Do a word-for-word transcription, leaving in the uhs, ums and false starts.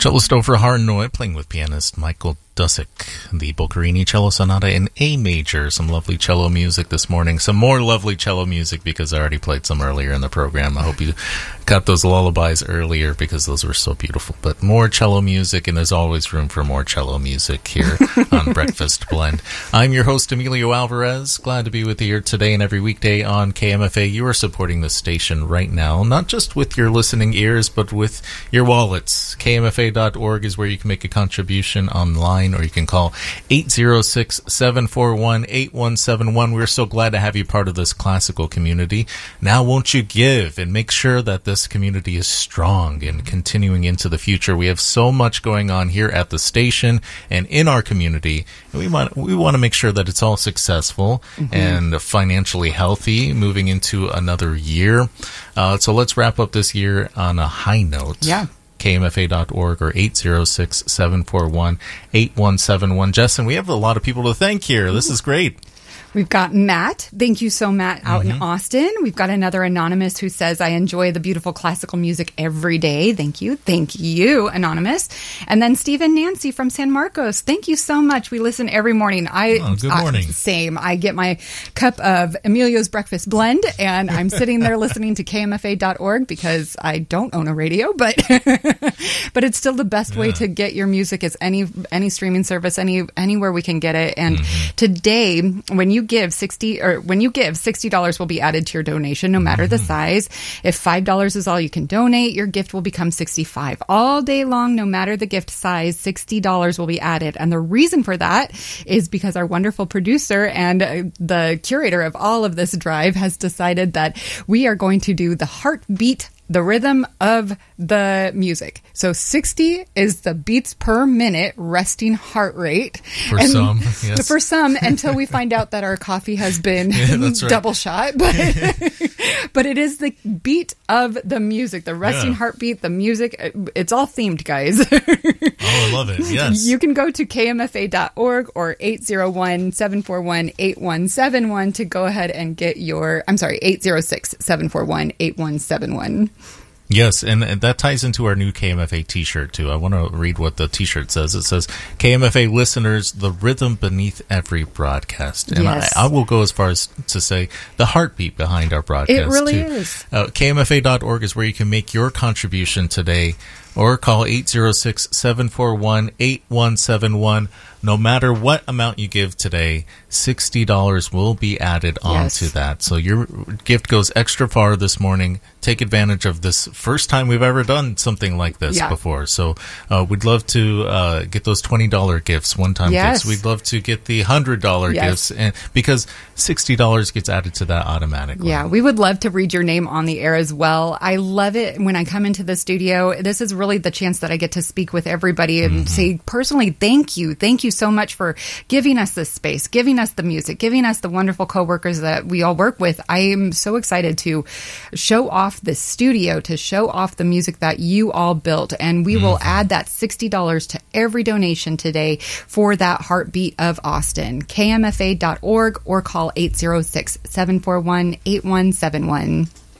Cellisto for Harnoy, playing with pianist Michael Dusek, the Boccherini Cello Sonata in A major. Some lovely cello music this morning. Some more lovely cello music because I already played some earlier in the program. I hope you got those lullabies earlier because those were so beautiful. But more cello music, and there's always room for more cello music here on Breakfast Blend. I'm your host, Emilio Alvarez. Glad to be with you here today and every weekday on K M F A. You are supporting the station right now, not just with your listening ears, but with your wallets. K M F A dot org is where you can make a contribution online, or you can call eight zero six, seven four one, eight one seven one. We're so glad to have you part of this classical community. Now won't you give and make sure that this community is strong and continuing into the future. We have so much going on here at the station and in our community. And we want we want to make sure that it's all successful mm-hmm. and financially healthy moving into another year. Uh, so let's wrap up this year on a high note. Yeah. K M F A dot org or eight zero six, seven four one, eight one seven one. Justin, we have a lot of people to thank here. This is great. We've got Matt. Thank you so, Matt, out mm-hmm. in Austin. We've got another anonymous who says, I enjoy the beautiful classical music every day. Thank you. Thank you, anonymous. And then Steve and Nancy from San Marcos. Thank you so much. We listen every morning. I, oh, good morning. I, same. I get my cup of Emilio's Breakfast Blend, and I'm sitting there listening to K M F A dot org because I don't own a radio, but but it's still the best yeah. way to get your music is any any streaming service, any anywhere we can get it. And mm-hmm. today, when you give sixty or when you give sixty dollars will be added to your donation, no matter mm-hmm. the size. If five dollars is all you can donate, your gift will become sixty-five dollars. All day long, no matter the gift size, sixty dollars will be added. And the reason for that is because our wonderful producer and uh, the curator of all of this drive has decided that we are going to do the heartbeat, the rhythm of the music. So sixty is the beats per minute resting heart rate. For and some, yes. For some, until we find out that our coffee has been yeah, that's right. double shot. But, but it is the beat of the music, the resting yeah. heartbeat, the music. It's all themed, guys. Oh, I love it. Yes. You can go to K M F A dot org or eight zero one, seven four one, eight one seven one to go ahead and get your, I'm sorry, eight zero six, seven four one, eight one seven one. Yes, and that ties into our new K M F A t-shirt, too. I want to read what the t-shirt says. It says, K M F A listeners, the rhythm beneath every broadcast. And yes. I, I will go as far as to say the heartbeat behind our broadcast, It really too. is. Uh, K M F A dot org is where you can make your contribution today, or call eight zero six, seven four one, eight one seven one. No matter what amount you give today, sixty dollars will be added yes. onto that. So your gift goes extra far this morning. Take advantage of this first time we've ever done something like this yeah. before. So uh, we'd love to uh, get those twenty dollars gifts, one-time yes. gifts. We'd love to get the one hundred dollars yes. gifts, and because sixty dollars gets added to that automatically. Yeah, we would love to read your name on the air as well. I love it when I come into the studio. This is really the chance that I get to speak with everybody and mm-hmm. say personally, thank you. Thank you so much for giving us this space, giving us the music, giving us the wonderful coworkers that we all work with. I am so excited to show off this studio, to show off the music that you all built. And we mm-hmm. will add that sixty dollars to every donation today for that heartbeat of Austin. K M F A dot org or call eight zero six, seven four one, eight one seven one.